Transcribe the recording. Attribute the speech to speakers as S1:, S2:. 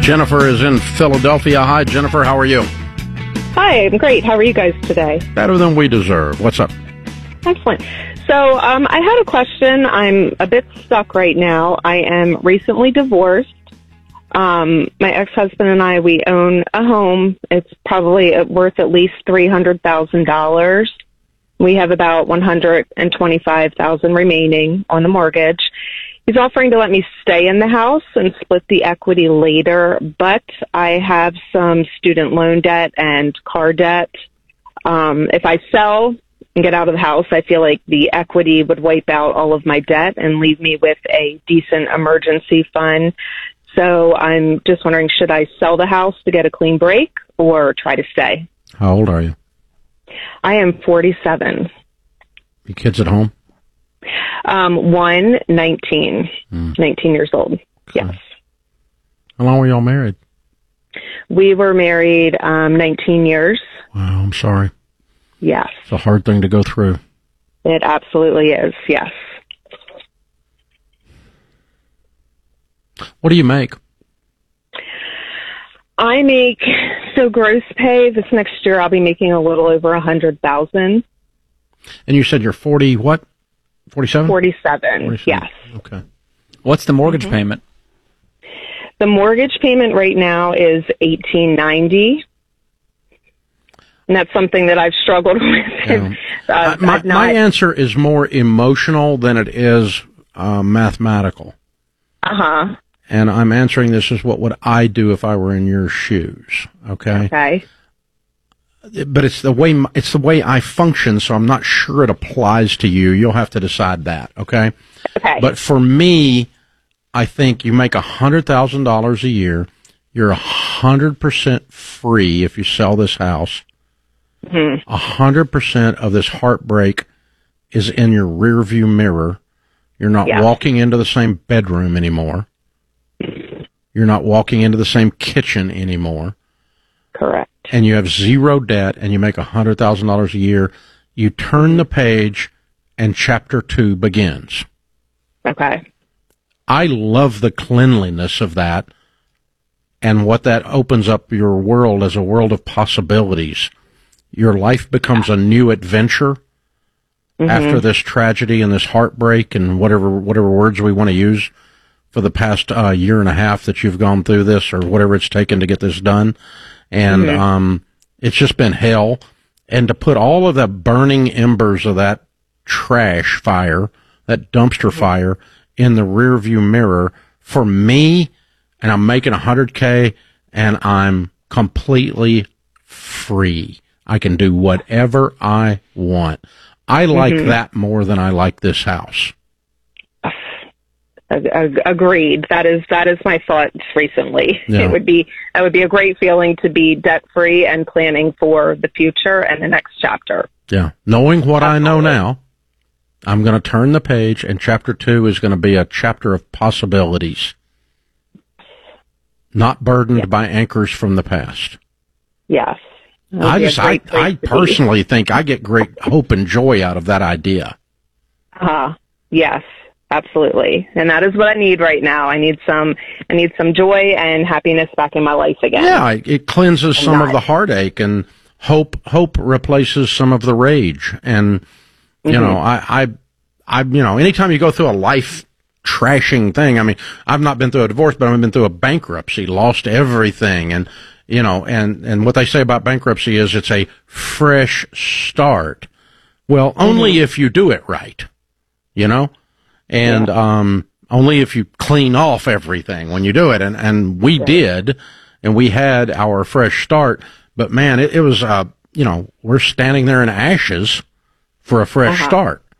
S1: Jennifer is in Philadelphia. Hi, Jennifer. How are you?
S2: Hi, I'm great. How are you guys today?
S1: Better than we deserve. What's up?
S2: Excellent. So I had a question. I'm a bit stuck right now. I am recently divorced. My ex-husband and I, we own a home. It's probably worth at least $300,000. We have about $125,000 remaining on the mortgage. He's offering to let me stay in the house and split the equity later, but I have some student loan debt and car debt. If I sell and get out of the house, I feel like the equity would wipe out all of my debt and leave me with a decent emergency fund. So I'm just wondering, should I sell the house to get a clean break or try to stay?
S1: How old are you?
S2: I am 47.
S1: Your kids at home?
S2: One, 19. 19 years old. Okay. Yes.
S1: How long were y'all married?
S2: We were married 19 years.
S1: Wow, I'm sorry.
S2: Yes.
S1: It's a hard thing to go through.
S2: It absolutely is, yes.
S1: What do you make?
S2: I make, so gross pay, this next year I'll be making a little over $100,000.
S1: And you said you're 40 what? 47?
S2: 47, yes.
S1: Okay.
S3: What's the mortgage payment?
S2: The mortgage payment right now is $1,890. And that's something that I've struggled with.
S1: Yeah. My answer is more emotional than it is mathematical.
S2: Uh-huh.
S1: And I'm answering this as what would I do if I were in your shoes, okay?
S2: Okay.
S1: But it's the way I function, so I'm not sure it applies to you. You'll have to decide that, okay?
S2: Okay.
S1: But for me, I think you make $100,000 a year. You're 100% free if you sell this house. 100% of this heartbreak is in your rearview mirror. You're not walking into the same bedroom anymore. You're not walking into the same kitchen anymore.
S2: Correct.
S1: And you have zero debt, and you make $100,000 a year. You turn the page, and chapter 2 begins.
S2: Okay.
S1: I love the cleanliness of that and what that opens up your world as a world of possibilities. Your life becomes a new adventure after this tragedy and this heartbreak and whatever words we want to use for the past year and a half that you've gone through this, or whatever it's taken to get this done. And it's just been hell. And to put all of the burning embers of that trash fire, that dumpster fire, in the rearview mirror, for me, and I'm making $100K, and I'm completely free. I can do whatever I want. I like that more than I like this house.
S2: Agreed. That is my thoughts recently.
S1: Yeah.
S2: That would be a great feeling to be debt free and planning for the future and the next chapter.
S1: Yeah. Knowing what I know now, I'm going to turn the page, and chapter 2 is going to be a chapter of possibilities, not burdened by anchors from the past.
S2: Yes.
S1: I personally think I get great hope and joy out of that idea.
S2: Yes. Absolutely. And that is what I need right now. I need some joy and happiness back in my life again.
S1: Yeah, it cleanses some of the heartache, and hope replaces some of the rage. And, you know, I anytime you go through a life trashing thing, I mean, I've not been through a divorce, but I've been through a bankruptcy, lost everything. And, you know, and what they say about bankruptcy is it's a fresh start. Well, only if you do it right, you know? And only if you clean off everything when you do it. And we did, and we had our fresh start. But, man, it was, we're standing there in ashes for a fresh start.